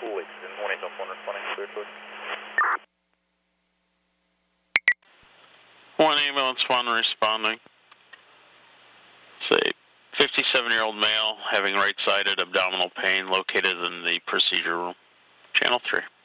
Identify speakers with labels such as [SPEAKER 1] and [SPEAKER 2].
[SPEAKER 1] Wait, 1 8 1 responding, clear code.
[SPEAKER 2] 1 ambulance 1 responding. Say 57-year-old male having right-sided abdominal pain located in the procedure room. Channel 3.